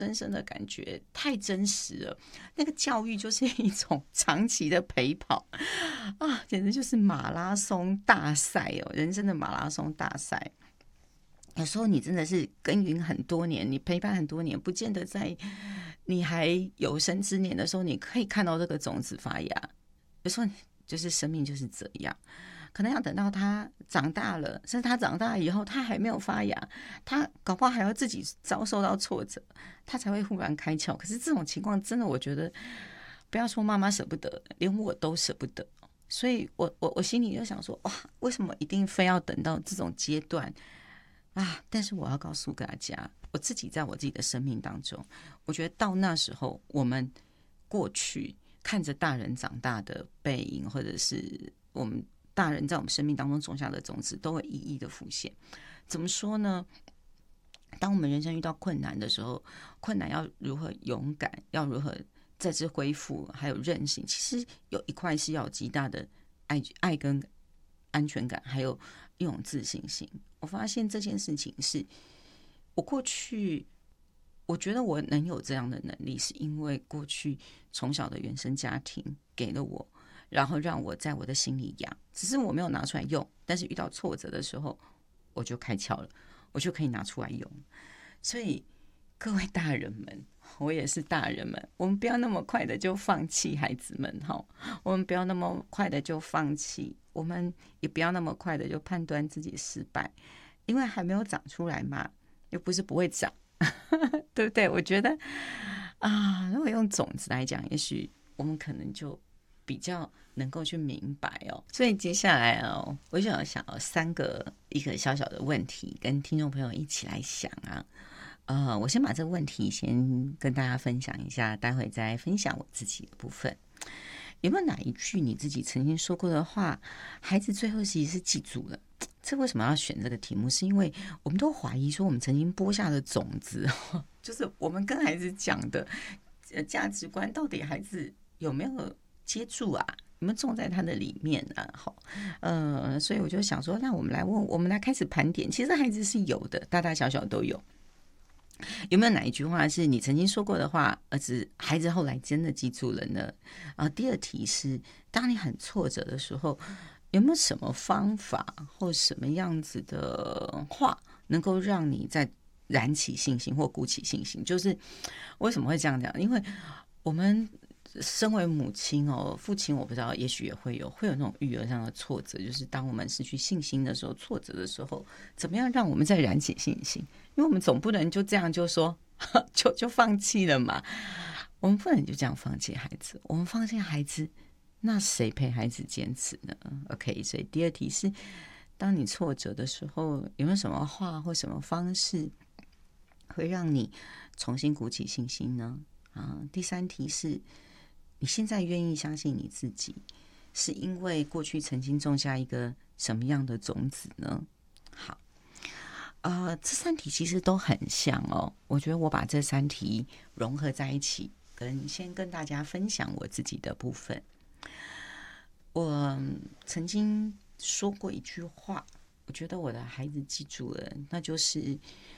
深深的感觉太真实了。那个教育就是一种长期的陪跑啊，简直就是马拉松大赛哦，人生的马拉松大赛。有时候你真的是耕耘很多年，你陪伴很多年，不见得在你还有生之年的时候，你可以看到这个种子发芽。有时候就是生命就是这样，可能要等到他长大了，甚至他长大以后，他还没有发芽，他搞不好还要自己遭受到挫折，他才会忽然开窍。可是这种情况真的，我觉得不要说妈妈舍不得，连我都舍不得。所以我心里就想说，哇，为什么一定非要等到这种阶段啊？但是我要告诉大家，我自己在我自己的生命当中，我觉得到那时候，我们过去看着大人长大的背影，或者是我们大人在我们生命当中种下的种子，都会一一的浮现。怎么说呢？当我们人生遇到困难的时候，困难要如何勇敢，要如何再次恢复，还有韧性，其实有一块是要有极大的爱跟安全感，还有一种自信心。我发现这件事情是我过去，我觉得我能有这样的能力，是因为过去从小的原生家庭给了我，然后让我在我的心里养，只是我没有拿出来用。但是遇到挫折的时候，我就开窍了，我就可以拿出来用。所以各位大人们，我也是大人们，我们不要那么快的就放弃孩子们哈，我们不要那么快的就放弃，我们也不要那么快的就判断自己失败，因为还没有长出来嘛，又不是不会长，对不对？我觉得啊，如果用种子来讲，也许我们可能就比较能够去明白哦。所以接下来哦，我想一个小小的问题，跟听众朋友一起来想啊。我先把这个问题先跟大家分享一下，待会再分享我自己的部分。有没有哪一句你自己曾经说过的话，孩子最后其实是记住了？这为什么要选这个题目？是因为我们都怀疑说，我们曾经播下的种子，就是我们跟孩子讲的价值观，到底孩子有没有接住啊？有没有种在他的里面啊？好，所以我就想说，那我们来开始盘点。其实孩子是有的，大大小小都有。有没有哪一句话是你曾经说过的话，孩子后来真的记住了呢？第二题是，当你很挫折的时候，有没有什么方法或什么样子的话，能够让你再燃起信心或鼓起信心？就是为什么会这样讲？因为我们身为母亲哦，父亲我不知道，也许也会有那种育儿上的挫折，就是当我们失去信心的时候，挫折的时候，怎么样让我们再燃起信心？因为我们总不能就这样就说就放弃了嘛，我们不能就这样放弃孩子，我们放弃孩子，那谁陪孩子坚持呢 ？OK， 所以第二题是，当你挫折的时候，有没有什么话或什么方式会让你重新鼓起信心呢？第三题是，你现在愿意相信你自己，是因为过去曾经种下一个什么样的种子呢？好，这三题其实都很像哦。我觉得我把这三题融合在一起，先跟大家分享我自己的部分。我曾经说过一句话，我觉得我的孩子记住了，那就是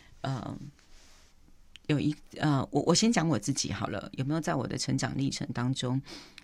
我先讲我自己好了。有没有在我的成长历程当中，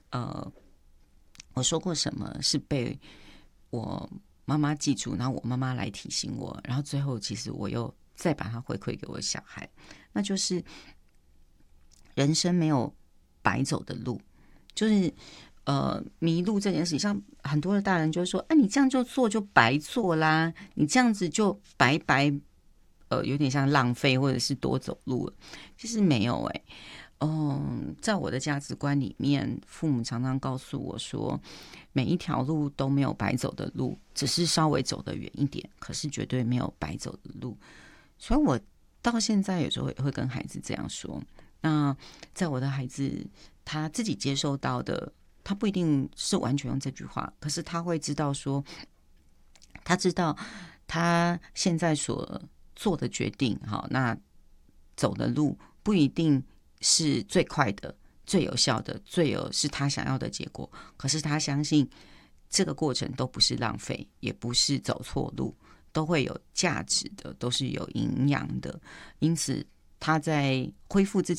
我说过什么是被我妈妈记住，然后我妈妈来提醒我，然后最后其实我又再把它回馈给我小孩，那就是人生没有白走的路，就是迷路这件事情，像很多的大人就说，你这样就做就白做啦，你这样子就白有点像浪费或者是多走路了。其实没有在我的价值观里面，父母常常告诉我说，每一条路都没有白走的路，只是稍微走得远一点，可是绝对没有白走的路。所以我到现在有时候也会跟孩子这样说。那在我的孩子他自己接受到的，他不一定是完全用这句话，可是他会知道说，他知道他现在所做的决定，好，那走的路不一定是最快的、最有效的、是他想要的结果，可是他相信这个过程都不是浪费，也不是走错路，都会有价值的，都是有营养的。因此他在恢复自己